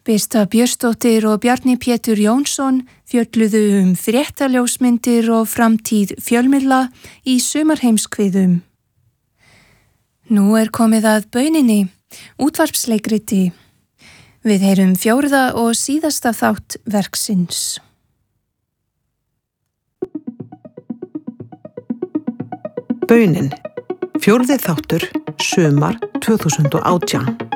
Birta Björnsdóttir og Bjarni Pétur Jónsson fjölluðu fréttaljósmyndir og framtíð fjölmiðla í sumarheimskviðum. Nú komið að bauninni, útvarpsleikriti. Við heyrum 4. og síðasta þátt verksins. Baunin, 4. þáttur, sumar 2018.